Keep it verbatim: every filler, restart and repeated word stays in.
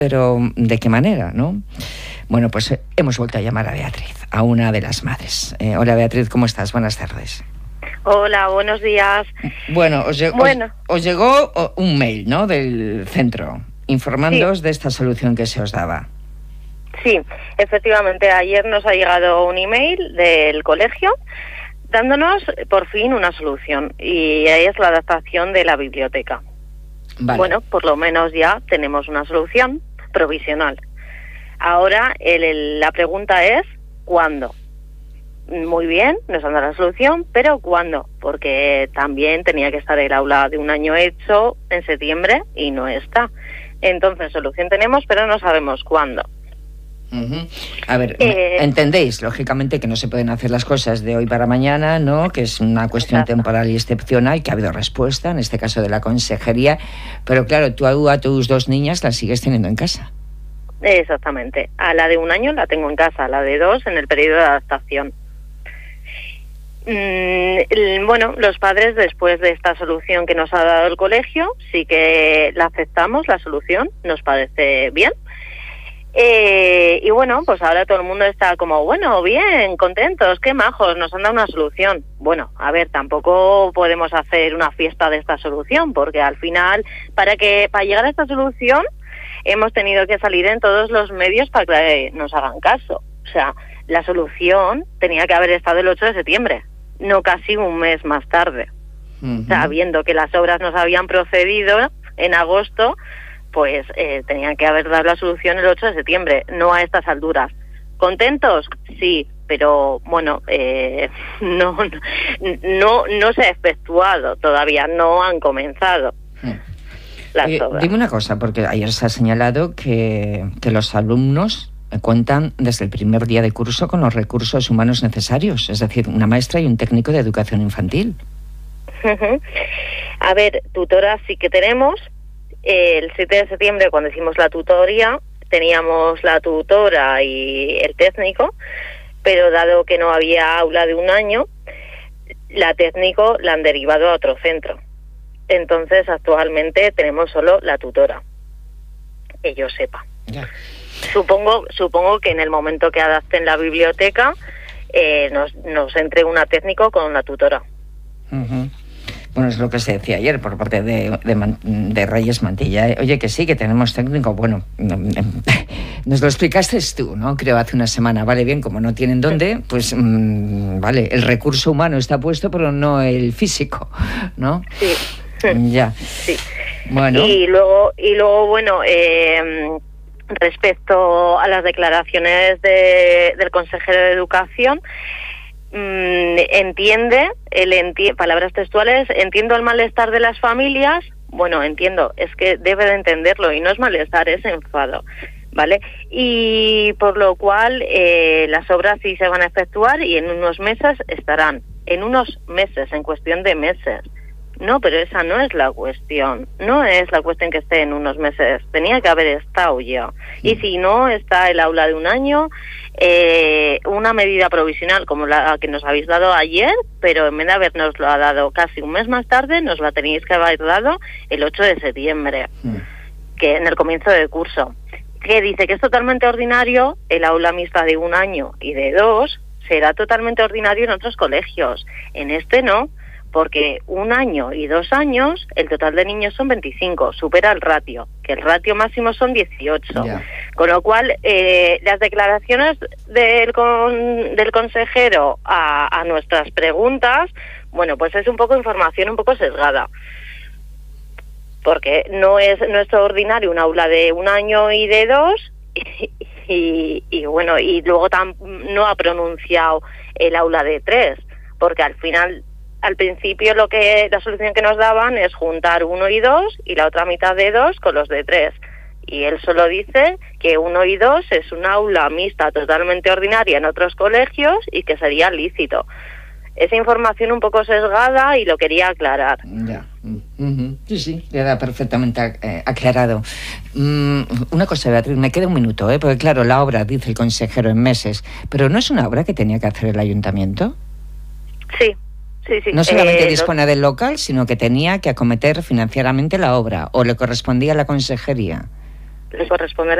pero ¿de qué manera, no? Bueno, pues eh, hemos vuelto a llamar a Beatriz, a una de las madres. Eh, hola Beatriz, ¿cómo estás? Buenas tardes. Hola, buenos días. Bueno, os, lleg bueno. os, os llegó un mail, ¿no?, del centro, informándoos sí. de esta solución que se os daba. Sí, efectivamente, ayer nos ha llegado un email del colegio dándonos por fin una solución, y ahí es la adaptación de la biblioteca. Vale. Bueno, por lo menos ya tenemos una solución provisional. Ahora el, el, la pregunta es ¿cuándo? Muy bien, nos han dado la solución, pero ¿cuándo? Porque también tenía que estar el aula de un año hecho en septiembre y no está. Entonces, solución tenemos, pero no sabemos cuándo. Uh-huh. A ver, eh, entendéis, lógicamente, que no se pueden hacer las cosas de hoy para mañana, ¿no? Que es una cuestión exacto. temporal y excepcional, que ha habido respuesta, en este caso de la consejería, pero claro, tú a tus dos niñas las sigues teniendo en casa. Exactamente. A la de un año la tengo en casa, a la de dos en el periodo de adaptación. Mm, bueno, los padres, después de esta solución que nos ha dado el colegio, sí que la aceptamos, la solución, nos parece bien. Eh, y bueno, pues ahora todo el mundo está como, bueno, bien, contentos, qué majos, nos han dado una solución. Bueno, a ver, tampoco podemos hacer una fiesta de esta solución, porque al final, para que para llegar a esta solución, hemos tenido que salir en todos los medios para que nos hagan caso. O sea, la solución tenía que haber estado el ocho de septiembre, no casi un mes más tarde. Uh-huh. Sabiendo que las obras nos habían procedido en agosto, pues eh, tenían que haber dado la solución el ocho de septiembre, no a estas alturas. ¿Contentos? Sí, pero bueno, eh, no, no, no se ha efectuado todavía, no han comenzado hmm. las Oye, obras. Dime una cosa, porque ayer se ha señalado que, que los alumnos cuentan desde el primer día de curso con los recursos humanos necesarios, es decir, una maestra y un técnico de educación infantil. Uh-huh. A ver, tutoras sí que tenemos. El siete de septiembre, cuando hicimos la tutoría, teníamos la tutora y el técnico, pero dado que no había aula de un año, la técnico la han derivado a otro centro. Entonces, actualmente tenemos solo la tutora, que yo sepa. Ya. Supongo, supongo que en el momento que adapten la biblioteca, eh, nos, nos entre una técnico con una tutora. Uh-huh. Bueno, es lo que se decía ayer por parte de, de, de Reyes Mantilla. Oye, que sí, que tenemos técnico. Bueno, nos lo explicaste tú, ¿no? Creo hace una semana. Vale, bien, como no tienen dónde, pues mmm, vale, el recurso humano está puesto, pero no el físico, ¿no? Sí. Ya. Sí. Bueno. Y luego, y luego bueno, eh, respecto a las declaraciones de, del consejero de Educación, entiende, el enti palabras textuales, entiendo el malestar de las familias. Bueno, entiendo, es que debe de entenderlo y no es malestar, es enfado, ¿vale? Y por lo cual eh, las obras sí se van a efectuar y en unos meses estarán, en unos meses, en cuestión de meses. No, pero esa no es la cuestión, no es la cuestión que esté en unos meses, tenía que haber estado ya. Y si no está el aula de un año, eh, una medida provisional como la que nos habéis dado ayer, pero en vez de habernos lo ha dado casi un mes más tarde, nos la tenéis que haber dado el ocho de septiembre, mm. que en el comienzo del curso. Que dice que es totalmente ordinario el aula mixta de un año y de dos, será totalmente ordinario en otros colegios, en este no. Porque un año y dos años, el total de niños son veinticinco, supera el ratio, que el ratio máximo son dieciocho. Yeah. Con lo cual, eh, las declaraciones del, con, del consejero a, a nuestras preguntas, bueno, pues es un poco información un poco sesgada. Porque no es nuestro ordinario un aula de un año y de dos, y, y, y bueno, y luego tam, no ha pronunciado el aula de tres, porque al final... Al principio lo que la solución que nos daban es juntar uno y dos y la otra mitad de dos con los de tres. Y él solo dice que uno y dos es un aula mixta totalmente ordinaria en otros colegios y que sería lícito. Esa información un poco sesgada y lo quería aclarar. Ya. Uh-huh. Sí, sí, queda perfectamente eh, aclarado. Mm, una cosa, Beatriz, me queda un minuto, ¿eh? Porque claro, la obra, dice el consejero, en meses, pero ¿no es una obra que tenía que hacer el ayuntamiento? Sí. Sí, sí. No solamente eh, dispone los... del local, sino que tenía que acometer financieramente la obra, o le correspondía a la consejería. le corresponderá